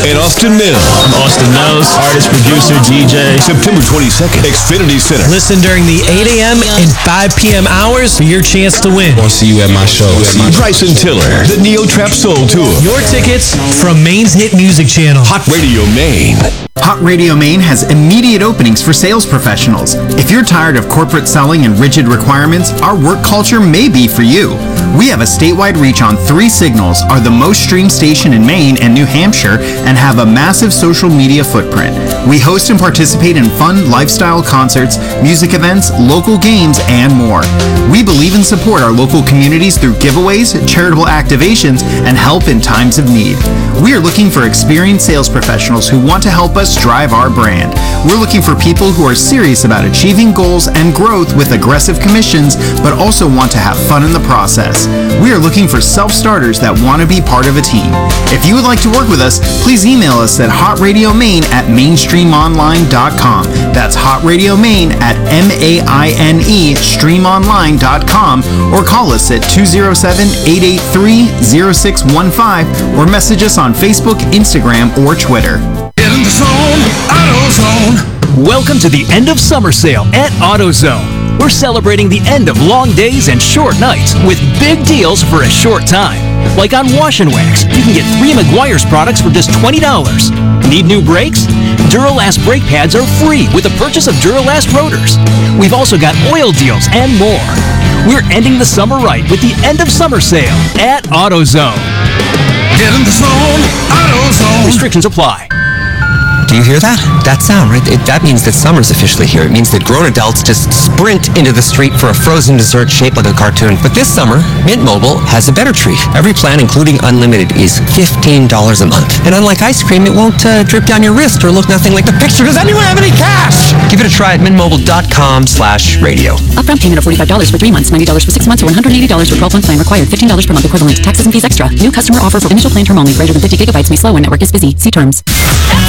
and Austin Mills. I'm Austin Mills, artist, producer, DJ. September 22nd, Xfinity Center. Listen during the 8 a.m. and 5 p.m. hours for your chance to win. I'll see you at my show. Bryson Tiller, the Neo Trap Soul Tour. Your tickets from Maine's hit music channel. Hot Radio Maine. Hot Radio Maine has immediate openings for sales professionals. If you're tired of corporate selling and rigid requirements, our work culture may be for you. We have a statewide reach on 3 signals, are the most streamed station in Maine and New Hampshire, and have a massive social media footprint. We host and participate in fun lifestyle concerts, music events, local games, and more. We believe and support our local communities through giveaways, charitable activations, and help in times of need. We are looking for experienced sales professionals who want to help us drive our brand. We're looking for people who are serious about achieving goals and growth with aggressive commissions, but also want to have fun in the process. We are looking for self-starters that want to be part of a team. If you would like to work with us, please email us at hotradiomaine@mainstreamonline.com. That's hotradiomaine@MAINE streamonline.com, or call us at 207-883-0615, or message us on Facebook, Instagram, or Twitter. Get in the zone, AutoZone. Welcome to the end of summer sale at AutoZone. We're celebrating the end of long days and short nights with big deals for a short time. Like on Wash and Wax, you can get 3 Meguiar's products for just $20. Need new brakes? Duralast brake pads are free with the purchase of Duralast rotors. We've also got oil deals and more. We're ending the summer right with the end of summer sale at AutoZone. Get in the zone, AutoZone. Restrictions apply. Do you hear that? That sound, right? That means that summer's officially here. It means that grown adults just sprint into the street for a frozen dessert shaped like a cartoon. But this summer, Mint Mobile has a better treat. Every plan, including unlimited, is $15 a month. And unlike ice cream, it won't drip down your wrist or look nothing like the picture. Does anyone have any cash? Give it a try at mintmobile.com/radio. Upfront payment of $45 for 3 months, $90 for 6 months, or $180 for 12-month plan required. $15 per month equivalent. Taxes and fees extra. New customer offer for initial plan term only. Greater than 50 gigabytes may slow when network is busy. See terms.